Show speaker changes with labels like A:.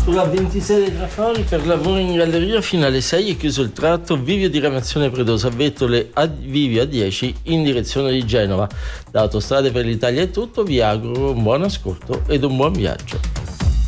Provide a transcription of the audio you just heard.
A: Sulla 26 dei Trafori per lavoro in galleria fino alle 6 è chiuso il tratto Vivio diramazione Predosa Vettole a Vivio a 10 in direzione di Genova. Da Autostrade per l'Italia è tutto, vi auguro un buon ascolto ed un buon viaggio.